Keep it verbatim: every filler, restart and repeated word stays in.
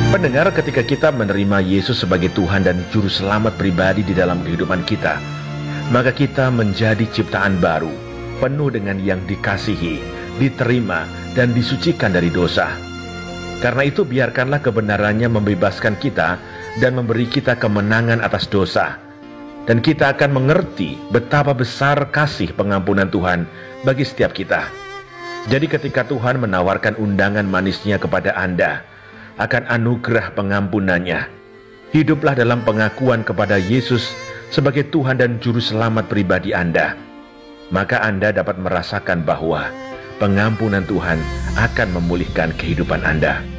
Pendengar, ketika kita menerima Yesus sebagai Tuhan dan Juru Selamat pribadi di dalam kehidupan kita, maka kita menjadi ciptaan baru, penuh dengan yang dikasihi, diterima, dan disucikan dari dosa. Karena itu biarkanlah kebenarannya membebaskan kita dan memberi kita kemenangan atas dosa. Dan kita akan mengerti betapa besar kasih pengampunan Tuhan bagi setiap kita. Jadi ketika Tuhan menawarkan undangan manisnya kepada Anda akan anugerah pengampunannya, hiduplah dalam pengakuan kepada Yesus sebagai Tuhan dan Juru Selamat pribadi Anda. Maka Anda dapat merasakan bahwa pengampunan Tuhan akan memulihkan kehidupan Anda.